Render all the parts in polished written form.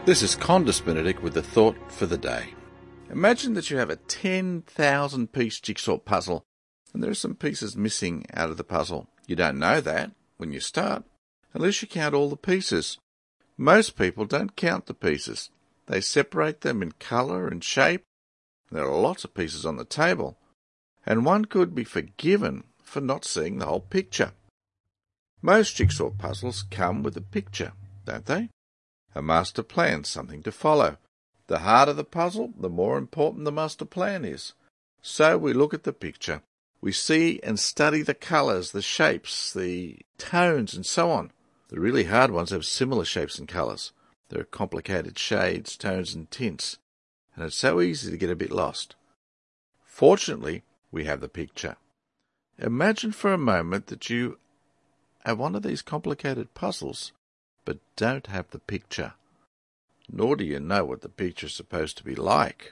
This is Condis Benedict with the thought for the day. Imagine that you have a 10,000 piece jigsaw puzzle and there are some pieces missing out of the puzzle. You don't know that when you start, unless you count all the pieces. Most people don't count the pieces. They separate them in colour and shape. There are lots of pieces on the table, and one could be forgiven for not seeing the whole picture. Most jigsaw puzzles come with a picture, don't they? A master plan, something to follow. The harder the puzzle, the more important the master plan is. So we look at the picture. We see and study the colours, the shapes, the tones, and so on. The really hard ones have similar shapes and colours. There are complicated shades, tones, and tints, and it's so easy to get a bit lost. Fortunately, we have the picture. Imagine for a moment that you have one of these complicated puzzles, but don't have the picture. Nor do you know what the picture is supposed to be like.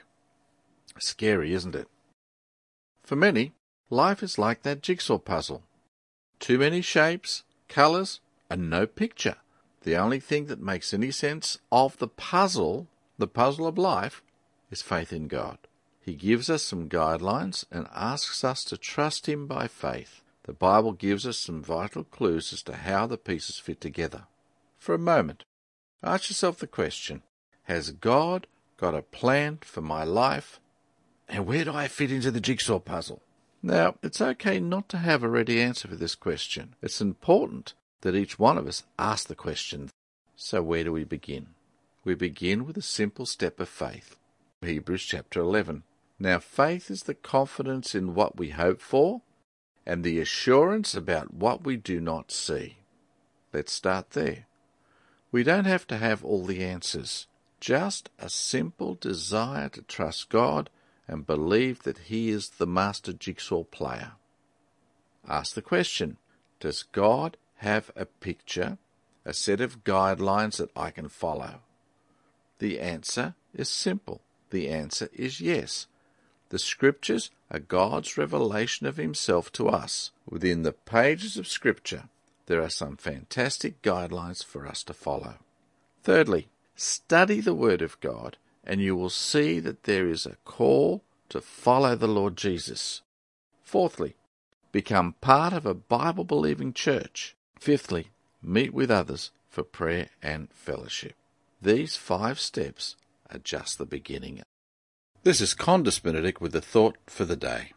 Scary, isn't it? For many, life is like that jigsaw puzzle. Too many shapes, colours, and no picture. The only thing that makes any sense of the puzzle of life, is faith in God. He gives us some guidelines and asks us to trust Him by faith. The Bible gives us some vital clues as to how the pieces fit together. For a moment, ask yourself the question, has God got a plan for my life? And where do I fit into the jigsaw puzzle? Now, it's okay not to have a ready answer for this question. It's important that each one of us ask the question. So where do we begin? We begin with a simple step of faith. Hebrews chapter 11. Now faith is the confidence in what we hope for and the assurance about what we do not see. Let's start there. We don't have to have all the answers. Just a simple desire to trust God and believe that He is the master jigsaw player. Ask the question, does God have a picture, a set of guidelines that I can follow? The answer is simple. The answer is yes. The Scriptures are God's revelation of Himself to us. Within the pages of Scripture, there are some fantastic guidelines for us to follow. Thirdly, study the Word of God, and you will see that there is a call to follow the Lord Jesus. Fourthly, become part of a Bible-believing church. Fifthly, meet with others for prayer and fellowship. These 5 steps are just the beginning. This is Condis Benedict with the thought for the day.